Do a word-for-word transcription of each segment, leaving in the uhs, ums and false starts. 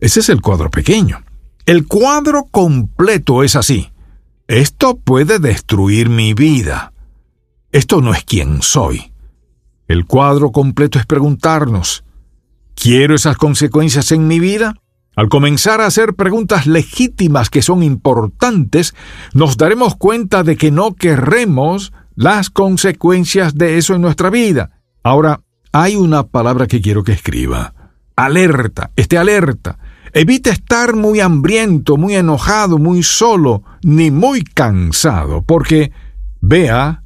Ese es el cuadro pequeño. El cuadro completo es así. Esto puede destruir mi vida. Esto no es quien soy. El cuadro completo es preguntarnos, ¿quiero esas consecuencias en mi vida? Al comenzar a hacer preguntas legítimas que son importantes, nos daremos cuenta de que no querremos las consecuencias de eso en nuestra vida. Ahora, hay una palabra que quiero que escriba. Alerta, esté alerta. Evite estar muy hambriento, muy enojado, muy solo, ni muy cansado, porque vea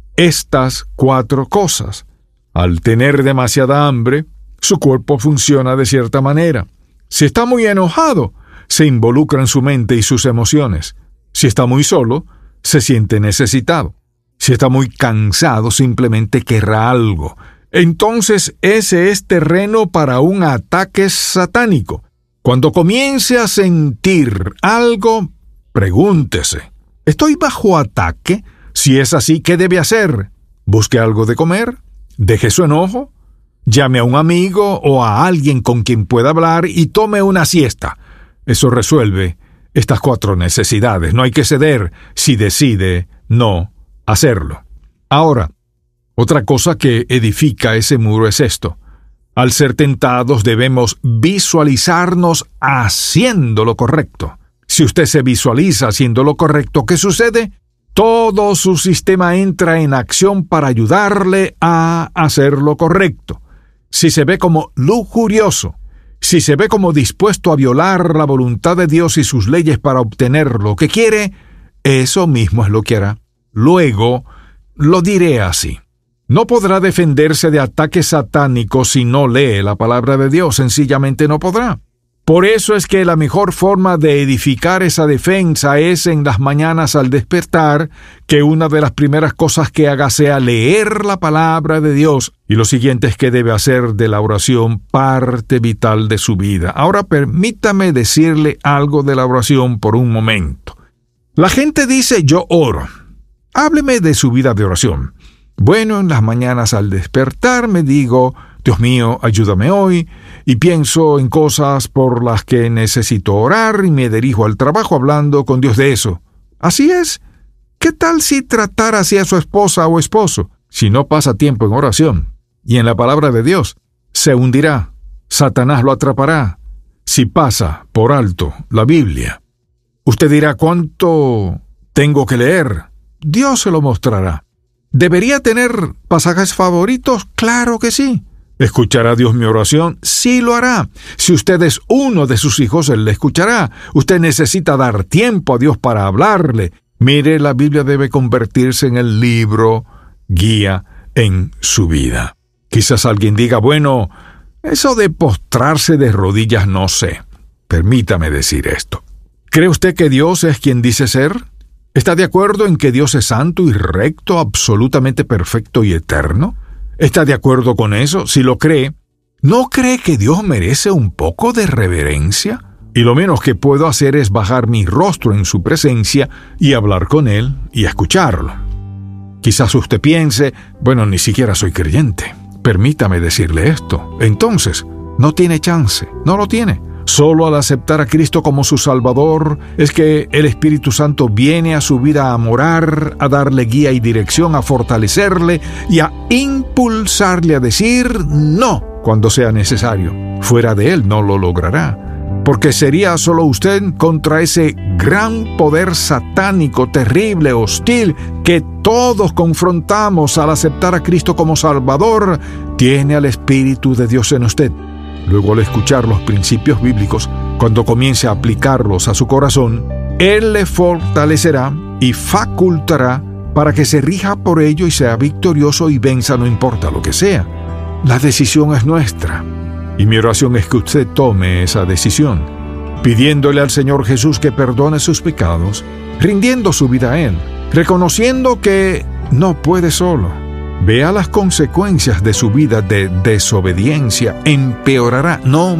estas cuatro cosas. Al tener demasiada hambre, su cuerpo funciona de cierta manera. Si está muy enojado, se involucran su mente y sus emociones. Si está muy solo, se siente necesitado. Si está muy cansado, simplemente querrá algo. Entonces, ese es terreno para un ataque satánico. Cuando comience a sentir algo, pregúntese, ¿estoy bajo ataque? Si es así, ¿qué debe hacer? Busque algo de comer, deje su enojo, llame a un amigo o a alguien con quien pueda hablar y tome una siesta. Eso resuelve estas cuatro necesidades. No hay que ceder si decide no hacerlo. Ahora, otra cosa que edifica ese muro es esto. Al ser tentados debemos visualizarnos haciendo lo correcto. Si usted se visualiza haciendo lo correcto, ¿qué sucede? Todo su sistema entra en acción para ayudarle a hacer lo correcto. Si se ve como lujurioso, si se ve como dispuesto a violar la voluntad de Dios y sus leyes para obtener lo que quiere, eso mismo es lo que hará. Luego, lo diré así. No podrá defenderse de ataques satánicos si no lee la palabra de Dios, sencillamente no podrá. Por eso es que la mejor forma de edificar esa defensa es en las mañanas al despertar, que una de las primeras cosas que haga sea leer la palabra de Dios, y lo siguiente es que debe hacer de la oración parte vital de su vida. Ahora permítame decirle algo de la oración por un momento. La gente dice, yo oro. Hábleme de su vida de oración. Bueno, en las mañanas al despertar me digo, Dios mío, ayúdame hoy, y pienso en cosas por las que necesito orar y me dirijo al trabajo hablando con Dios de eso. Así es. ¿Qué tal si tratara así a su esposa o esposo? Si no pasa tiempo en oración y en la palabra de Dios, se hundirá. Satanás lo atrapará. Si pasa por alto la Biblia. Usted dirá, ¿cuánto tengo que leer? Dios se lo mostrará. ¿Debería tener pasajes favoritos? Claro que sí. ¿Escuchará Dios mi oración? Sí lo hará. Si usted es uno de sus hijos, Él le escuchará. Usted necesita dar tiempo a Dios para hablarle. Mire, la Biblia debe convertirse en el libro guía en su vida. Quizás alguien diga, bueno, eso de postrarse de rodillas no sé. Permítame decir esto. ¿Cree usted que Dios es quien dice ser? ¿Está de acuerdo en que Dios es santo y recto, absolutamente perfecto y eterno? ¿Está de acuerdo con eso? Si lo cree, ¿no cree que Dios merece un poco de reverencia? Y lo menos que puedo hacer es bajar mi rostro en su presencia y hablar con Él y escucharlo. Quizás usted piense, bueno, ni siquiera soy creyente. Permítame decirle esto. Entonces, no tiene chance, no lo tiene. Solo al aceptar a Cristo como su Salvador es que el Espíritu Santo viene a su vida a morar, a darle guía y dirección, a fortalecerle y a impulsarle a decir no cuando sea necesario. Fuera de Él no lo logrará, porque sería solo usted contra ese gran poder satánico, terrible, hostil, que todos confrontamos al aceptar a Cristo como Salvador. Tiene al Espíritu de Dios en usted. Luego, al escuchar los principios bíblicos, cuando comience a aplicarlos a su corazón, Él le fortalecerá y facultará para que se rija por ello y sea victorioso y venza no importa lo que sea. La decisión es nuestra. Y mi oración es que usted tome esa decisión, pidiéndole al Señor Jesús que perdone sus pecados, rindiendo su vida a Él, reconociendo que no puede solo. Vea las consecuencias de su vida de desobediencia, empeorará, no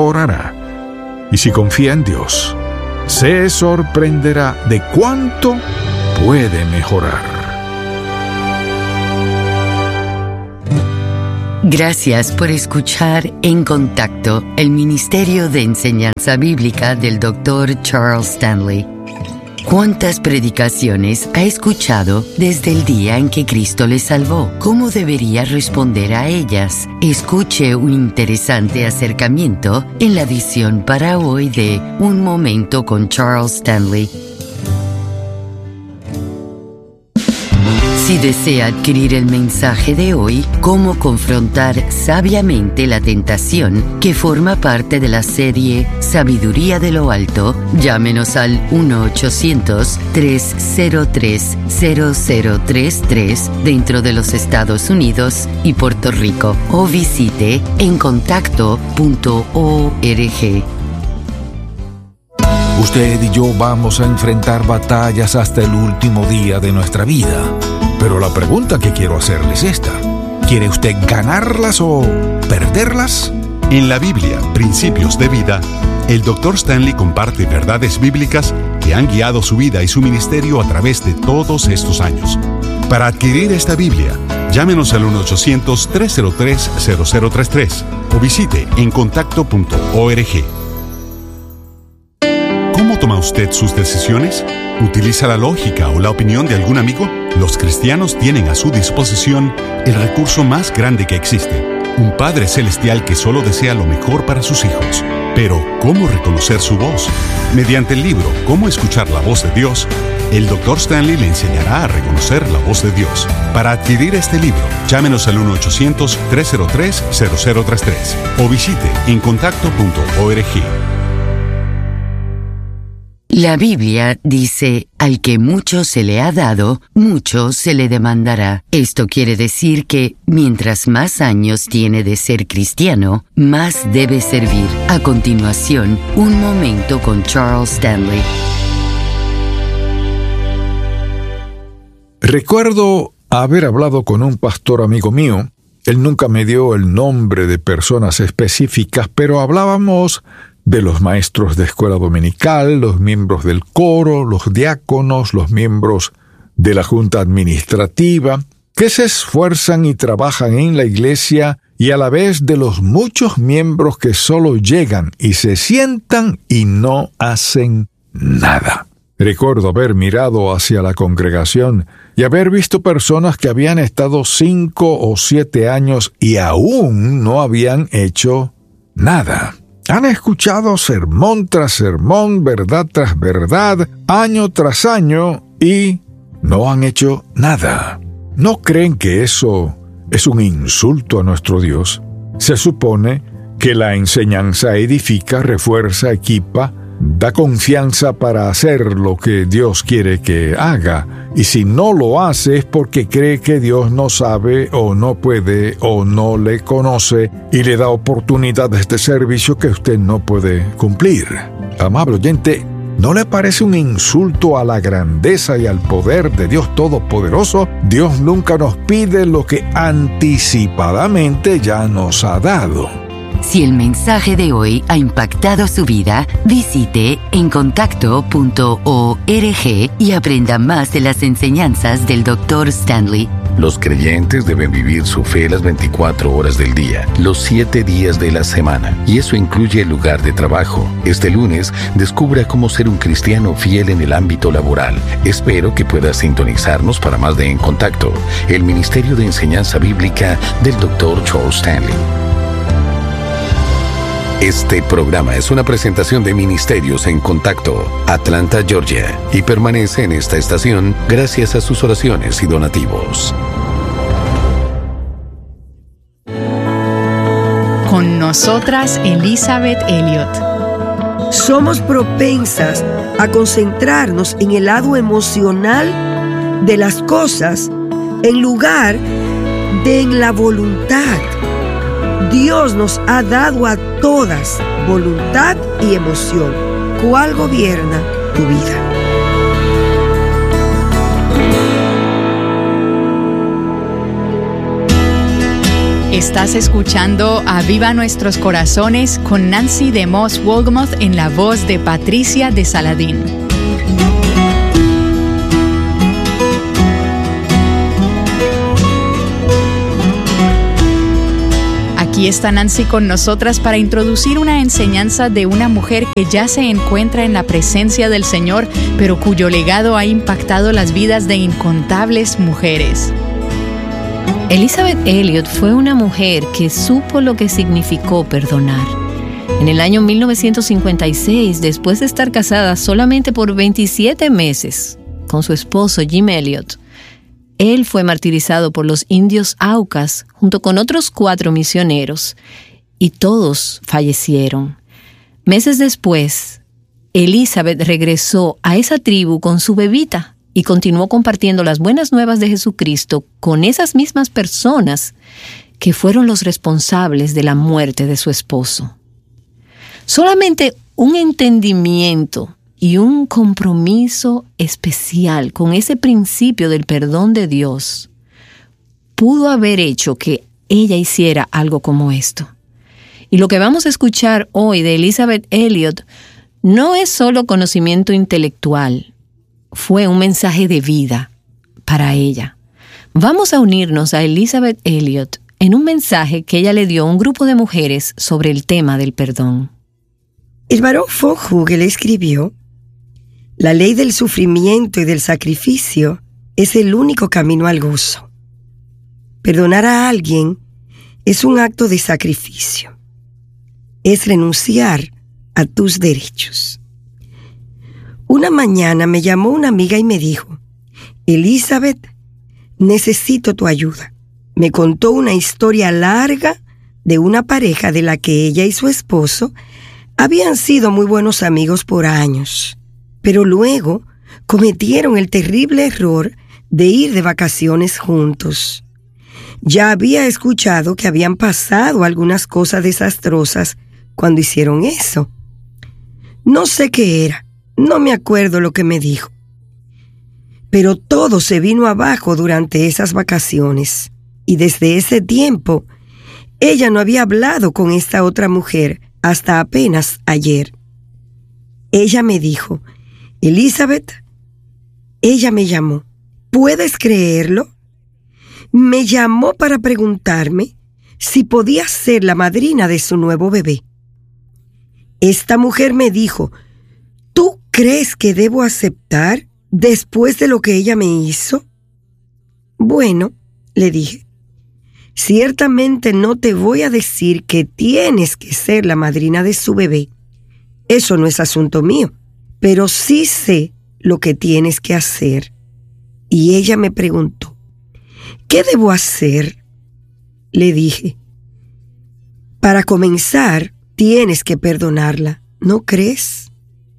mejorará. Y si confía en Dios, se sorprenderá de cuánto puede mejorar. Gracias por escuchar En Contacto, el Ministerio de Enseñanza Bíblica del doctor Charles Stanley. ¿Cuántas predicaciones ha escuchado desde el día en que Cristo le salvó? ¿Cómo debería responder a ellas? Escuche un interesante acercamiento en la edición para hoy de Un Momento con Charles Stanley. Si desea adquirir el mensaje de hoy, Cómo confrontar sabiamente la tentación, que forma parte de la serie Sabiduría de lo Alto, llámenos al uno ochocientos, tres cero tres, cero cero tres tres dentro de los Estados Unidos y Puerto Rico o visite en contacto punto org. Usted y yo vamos a enfrentar batallas hasta el último día de nuestra vida. Pero la pregunta que quiero hacerle es esta. ¿Quiere usted ganarlas o perderlas? En la Biblia, Principios de Vida, el doctor Stanley comparte verdades bíblicas que han guiado su vida y su ministerio a través de todos estos años. Para adquirir esta Biblia, llámenos al uno ochocientos, tres cero tres, cero cero tres tres o visite en contacto punto org. ¿Cómo toma usted sus decisiones? ¿Utiliza la lógica o la opinión de algún amigo? Los cristianos tienen a su disposición el recurso más grande que existe, un Padre Celestial que solo desea lo mejor para sus hijos. Pero, ¿cómo reconocer su voz? Mediante el libro Cómo escuchar la voz de Dios, el doctor Stanley le enseñará a reconocer la voz de Dios. Para adquirir este libro, llámenos al uno ochocientos, tres cero tres, cero cero tres tres o visite en contacto punto org. La Biblia dice, al que mucho se le ha dado, mucho se le demandará. Esto quiere decir que, mientras más años tiene de ser cristiano, más debe servir. A continuación, un momento con Charles Stanley. Recuerdo haber hablado con un pastor amigo mío. Él nunca me dio el nombre de personas específicas, pero hablábamos de los maestros de escuela dominical, los miembros del coro, los diáconos, los miembros de la junta administrativa, que se esfuerzan y trabajan en la iglesia, y a la vez de los muchos miembros que solo llegan y se sientan y no hacen nada. Recuerdo haber mirado hacia la congregación y haber visto personas que habían estado cinco o siete años y aún no habían hecho nada. Han escuchado sermón tras sermón, verdad tras verdad, año tras año, y no han hecho nada. ¿No creen que eso es un insulto a nuestro Dios? Se supone que la enseñanza edifica, refuerza, equipa, da confianza para hacer lo que Dios quiere que haga, y si no lo hace es porque cree que Dios no sabe o no puede o no le conoce y le da oportunidades de servicio que usted no puede cumplir. Amable oyente, ¿no le parece un insulto a la grandeza y al poder de Dios Todopoderoso? Dios nunca nos pide lo que anticipadamente ya nos ha dado. Si el mensaje de hoy ha impactado su vida, visite en contacto punto org y aprenda más de las enseñanzas del doctor Stanley. Los creyentes deben vivir su fe las veinticuatro horas del día, los siete días de la semana, y eso incluye el lugar de trabajo. Este lunes, descubra cómo ser un cristiano fiel en el ámbito laboral. Espero que pueda sintonizarnos para más de En Contacto, el Ministerio de Enseñanza Bíblica del doctor Charles Stanley. Este programa es una presentación de Ministerios en Contacto, Atlanta, Georgia, y permanece en esta estación gracias a sus oraciones y donativos. Con nosotras, Elizabeth Elliot. Somos propensas a concentrarnos en el lado emocional de las cosas en lugar de en la voluntad. Dios nos ha dado a todas voluntad y emoción. ¿Cuál gobierna tu vida? Estás escuchando Aviva Nuestros Corazones con Nancy DeMoss Wolgemuth en la voz de Patricia de Saladín. Aquí está Nancy con nosotras para introducir una enseñanza de una mujer que ya se encuentra en la presencia del Señor, pero cuyo legado ha impactado las vidas de incontables mujeres. Elizabeth Elliot fue una mujer que supo lo que significó perdonar. En el año mil novecientos cincuenta y seis, después de estar casada solamente por veintisiete meses con su esposo Jim Elliot, él fue martirizado por los indios Aucas junto con otros cuatro misioneros, y todos fallecieron. Meses después, Elizabeth regresó a esa tribu con su bebita y continuó compartiendo las buenas nuevas de Jesucristo con esas mismas personas que fueron los responsables de la muerte de su esposo. Solamente un entendimiento y un compromiso especial con ese principio del perdón de Dios pudo haber hecho que ella hiciera algo como esto. Y lo que vamos a escuchar hoy de Elizabeth Elliot no es solo conocimiento intelectual, fue un mensaje de vida para ella. Vamos a unirnos a Elizabeth Elliot en un mensaje que ella le dio a un grupo de mujeres sobre el tema del perdón. El barón von Hugel escribió: la ley del sufrimiento y del sacrificio es el único camino al gozo. Perdonar a alguien es un acto de sacrificio. Es renunciar a tus derechos. Una mañana me llamó una amiga y me dijo: Elizabeth, necesito tu ayuda. Me contó una historia larga de una pareja de la que ella y su esposo habían sido muy buenos amigos por años, pero luego cometieron el terrible error de ir de vacaciones juntos. Ya había escuchado que habían pasado algunas cosas desastrosas cuando hicieron eso. No sé qué era, no me acuerdo lo que me dijo. Pero todo se vino abajo durante esas vacaciones, y desde ese tiempo ella no había hablado con esta otra mujer hasta apenas ayer. Ella me dijo: Elizabeth, ella me llamó. ¿Puedes creerlo? Me llamó para preguntarme si podía ser la madrina de su nuevo bebé. Esta mujer me dijo: ¿tú crees que debo aceptar después de lo que ella me hizo? Bueno, le dije, ciertamente no te voy a decir que tienes que ser la madrina de su bebé. Eso no es asunto mío, pero sí sé lo que tienes que hacer. Y ella me preguntó: ¿qué debo hacer? Le dije: para comenzar, tienes que perdonarla, ¿no crees?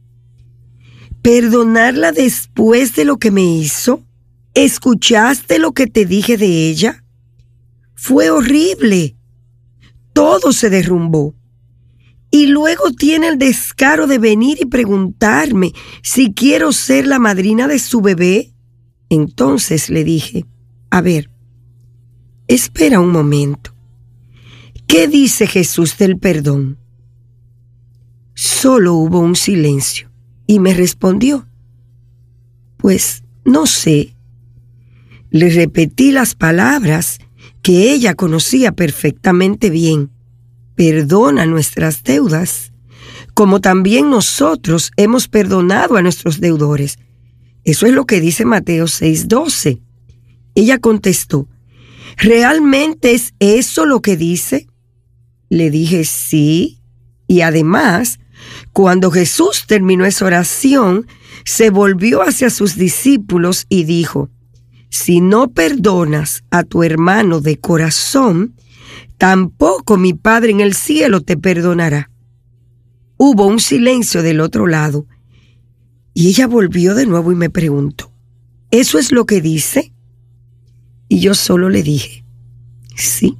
¿Perdonarla después de lo que me hizo? ¿Escuchaste lo que te dije de ella? Fue horrible. Todo se derrumbó. Y luego tiene el descaro de venir y preguntarme si quiero ser la madrina de su bebé. Entonces le dije: a ver, espera un momento. ¿Qué dice Jesús del perdón? Solo hubo un silencio y me respondió: pues no sé. Le repetí las palabras que ella conocía perfectamente bien: perdona nuestras deudas, como también nosotros hemos perdonado a nuestros deudores. Eso es lo que dice Mateo seis doce. Ella contestó: ¿realmente es eso lo que dice? Le dije: sí, y además, cuando Jesús terminó esa oración, se volvió hacia sus discípulos y dijo: si no perdonas a tu hermano de corazón, tampoco mi Padre en el cielo te perdonará. Hubo un silencio del otro lado, y ella volvió de nuevo y me preguntó: ¿eso es lo que dice? Y yo solo le dije: sí.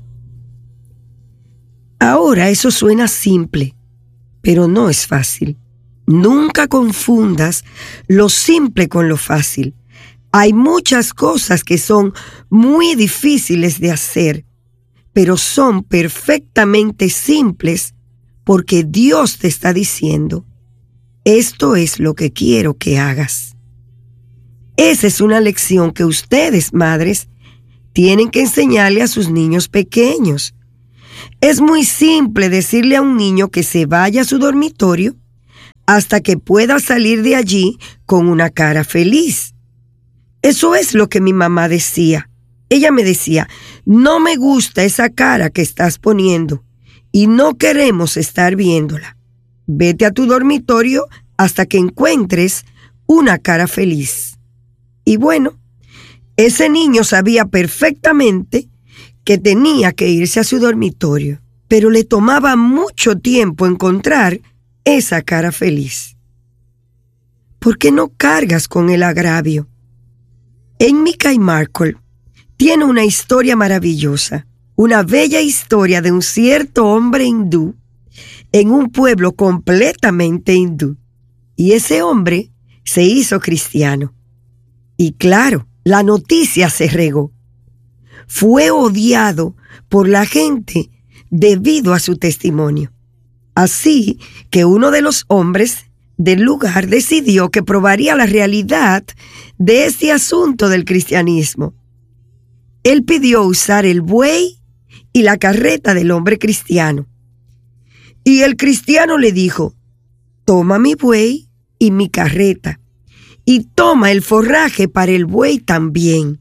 Ahora eso suena simple, pero no es fácil. Nunca confundas lo simple con lo fácil. Hay muchas cosas que son muy difíciles de hacer, pero son perfectamente simples porque Dios te está diciendo: esto es lo que quiero que hagas. Esa es una lección que ustedes, madres, tienen que enseñarle a sus niños pequeños. Es muy simple decirle a un niño que se vaya a su dormitorio hasta que pueda salir de allí con una cara feliz. Eso es lo que mi mamá decía. Ella me decía, no me gusta esa cara que estás poniendo y no queremos estar viéndola. Vete a tu dormitorio hasta que encuentres una cara feliz. Y bueno, ese niño sabía perfectamente que tenía que irse a su dormitorio, pero le tomaba mucho tiempo encontrar esa cara feliz. ¿Por qué no cargas con el agravio? En Micah y Malcolm tiene una historia maravillosa, una bella historia de un cierto hombre hindú en un pueblo completamente hindú. Y ese hombre se hizo cristiano. Y claro, la noticia se regó. Fue odiado por la gente debido a su testimonio. Así que uno de los hombres del lugar decidió que probaría la realidad de este asunto del cristianismo. Él pidió usar el buey y la carreta del hombre cristiano. Y el cristiano le dijo, toma mi buey y mi carreta, y toma el forraje para el buey también.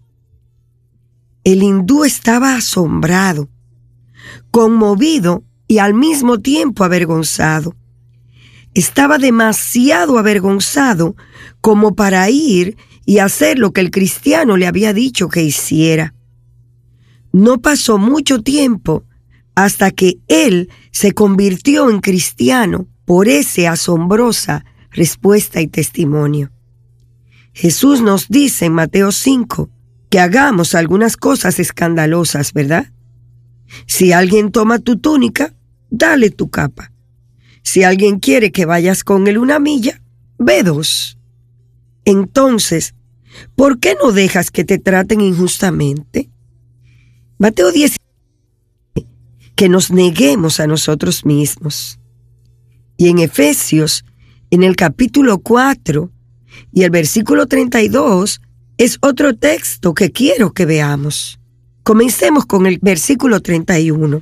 El hindú estaba asombrado, conmovido y al mismo tiempo avergonzado. Estaba demasiado avergonzado como para ir y hacer lo que el cristiano le había dicho que hiciera. No pasó mucho tiempo hasta que él se convirtió en cristiano por esa asombrosa respuesta y testimonio. Jesús nos dice en Mateo cinco que hagamos algunas cosas escandalosas, ¿verdad? Si alguien toma tu túnica, dale tu capa. Si alguien quiere que vayas con él una milla, ve dos. Entonces, ¿por qué no dejas que te traten injustamente? Mateo diez, que nos neguemos a nosotros mismos. Y en Efesios, en el capítulo cuatro y el versículo treinta y dos, es otro texto que quiero que veamos. Comencemos con el versículo treinta y uno.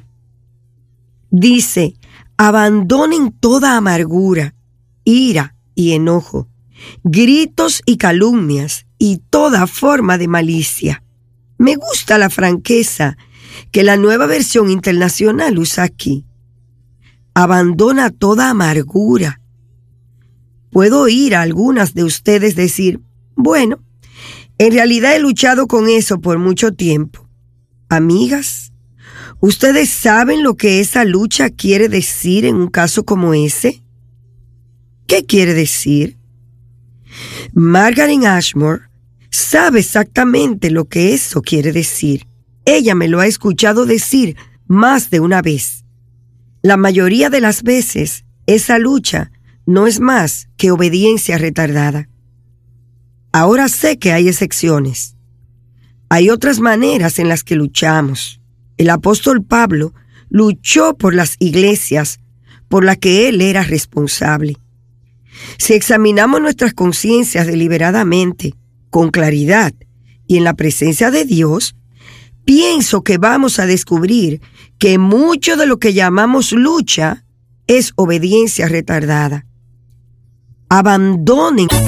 Dice, abandonen toda amargura, ira y enojo, gritos y calumnias y toda forma de malicia. Me gusta la franqueza que la Nueva Versión Internacional usa aquí. Abandona toda amargura. Puedo oír a algunas de ustedes decir, bueno, en realidad he luchado con eso por mucho tiempo. Amigas, ¿ustedes saben lo que esa lucha quiere decir en un caso como ese? ¿Qué quiere decir? Margaret Ashmore sabe exactamente lo que eso quiere decir. Ella me lo ha escuchado decir más de una vez. La mayoría de las veces, esa lucha no es más que obediencia retardada. Ahora sé que hay excepciones. Hay otras maneras en las que luchamos. El apóstol Pablo luchó por las iglesias por las que él era responsable. Si examinamos nuestras conciencias deliberadamente, con claridad y en la presencia de Dios, pienso que vamos a descubrir que mucho de lo que llamamos lucha es obediencia retardada. Abandonen